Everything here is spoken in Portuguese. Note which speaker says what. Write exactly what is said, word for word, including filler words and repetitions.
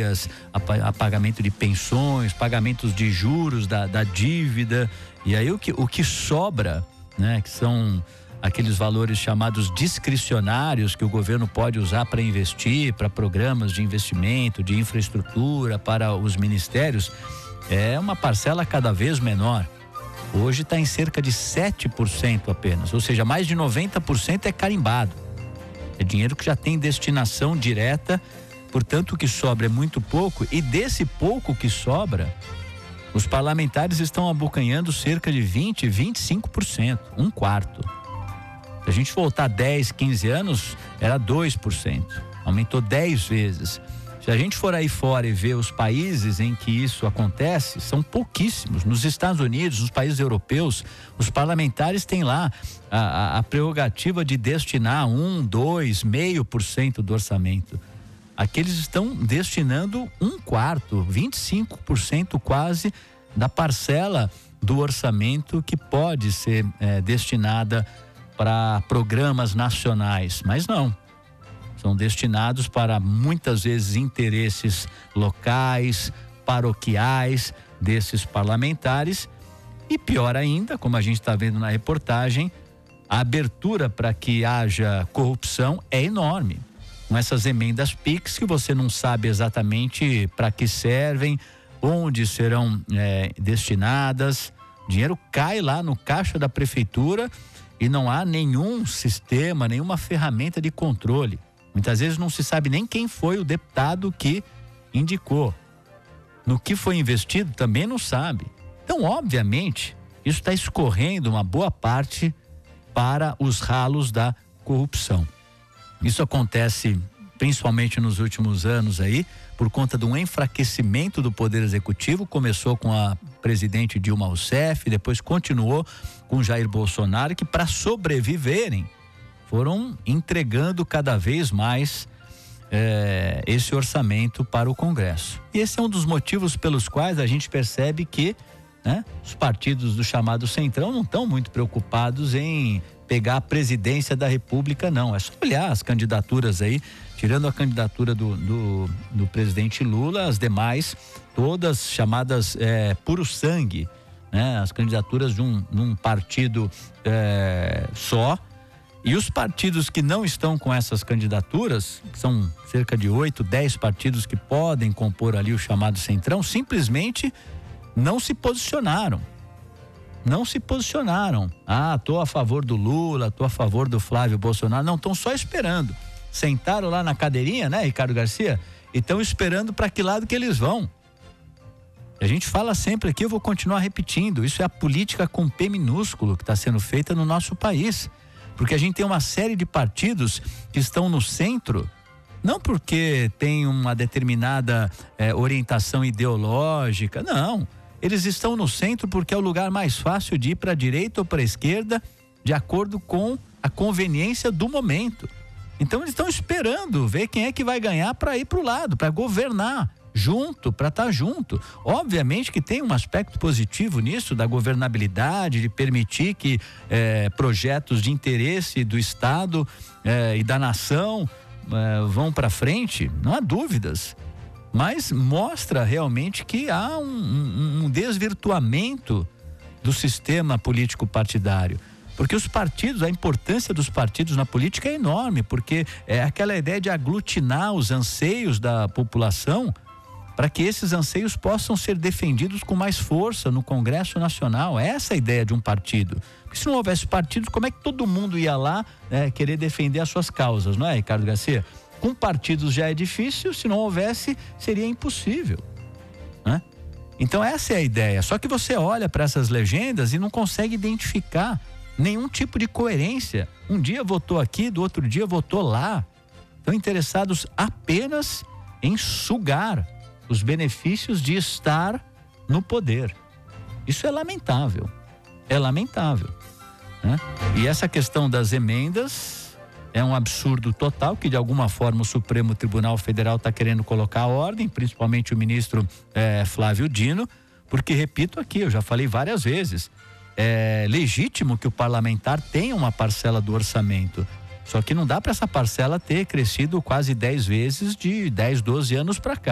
Speaker 1: autarquias, a, a pagamento de pensões, pagamentos de juros da, da dívida. E aí o que, o que sobra, né, que são aqueles valores chamados discricionários que o governo pode usar para investir, para programas de investimento, de infraestrutura, para os ministérios, é uma parcela cada vez menor. Hoje está em cerca de sete por cento apenas, ou seja, mais de noventa por cento é carimbado. É dinheiro que já tem destinação direta, portanto o que sobra é muito pouco, e desse pouco que sobra, os parlamentares estão abocanhando cerca de vinte, vinte e cinco por cento, um quarto. Se a gente voltar dez, quinze anos, era dois por cento, aumentou dez vezes. Se a gente for aí fora e ver os países em que isso acontece, são pouquíssimos. Nos Estados Unidos, nos países europeus, os parlamentares têm lá a, a, a prerrogativa de destinar um, dois, meio por cento do orçamento. Aqui eles estão destinando um quarto, vinte e cinco por cento quase da parcela do orçamento que pode ser é, destinada para programas nacionais, mas não. São destinados para muitas vezes interesses locais, paroquiais desses parlamentares, e pior ainda, como a gente está vendo na reportagem, a abertura para que haja corrupção é enorme. Com essas emendas Pix que você não sabe exatamente para que servem, onde serão é, destinadas, o dinheiro cai lá no caixa da prefeitura e não há nenhum sistema, nenhuma ferramenta de controle. Muitas vezes não se sabe nem quem foi o deputado que indicou. No que foi investido também não sabe. Então, obviamente, isso está escorrendo uma boa parte para os ralos da corrupção. Isso acontece principalmente nos últimos anos aí, por conta de um enfraquecimento do Poder Executivo. Começou com a presidente Dilma Rousseff, depois continuou com Jair Bolsonaro, que para sobreviverem foram entregando cada vez mais é, esse orçamento para o Congresso. E esse é um dos motivos pelos quais a gente percebe que, né, os partidos do chamado Centrão não estão muito preocupados em pegar a presidência da República, não. É só olhar as candidaturas aí, tirando a candidatura do, do, do presidente Lula, as demais, todas chamadas é, puro sangue, né? As candidaturas de um, de um partido é, só. E os partidos que não estão com essas candidaturas, que são cerca de oito, dez partidos que podem compor ali o chamado Centrão, simplesmente não se posicionaram. Não se posicionaram. Ah, tô a favor do Lula, tô a favor do Flávio Bolsonaro. Não, estão só esperando. Sentaram lá na cadeirinha, né, Ricardo Garcia? E estão esperando para que lado que eles vão. A gente fala sempre aqui, eu vou continuar repetindo, isso é a política com P minúsculo que está sendo feita no nosso país. Porque a gente tem uma série de partidos que estão no centro, não porque tem uma determinada eh, orientação ideológica, não. Eles estão no centro porque é o lugar mais fácil de ir para a direita ou para a esquerda, de acordo com a conveniência do momento. Então eles estão esperando ver quem é que vai ganhar para ir para o lado, para governar junto, para estar junto. Obviamente que tem um aspecto positivo nisso, da governabilidade, de permitir que eh, projetos de interesse do Estado eh, e da nação eh, vão para frente, não há dúvidas. Mas mostra realmente que há um, um, um desvirtuamento do sistema político partidário. Porque os partidos, a importância dos partidos na política é enorme, porque é aquela ideia de aglutinar os anseios da população para que esses anseios possam ser defendidos com mais força no Congresso Nacional. É essa a ideia de um partido. Porque se não houvesse partidos, como é que todo mundo ia lá, né, querer defender as suas causas, não é, Ricardo Garcia? Com partidos já é difícil, se não houvesse, seria impossível, né? Então essa é a ideia. Só que você olha para essas legendas e não consegue identificar nenhum tipo de coerência. Um dia votou aqui, do outro dia votou lá. Estão interessados apenas em sugar os benefícios de estar no poder. Isso é lamentável. É lamentável, né? E essa questão das emendas é um absurdo total, que de alguma forma o Supremo Tribunal Federal está querendo colocar a ordem, principalmente o ministro eh, Flávio Dino, porque, repito aqui, eu já falei várias vezes, é legítimo que o parlamentar tenha uma parcela do orçamento, só que não dá para essa parcela ter crescido quase dez vezes de dez, doze anos para cá.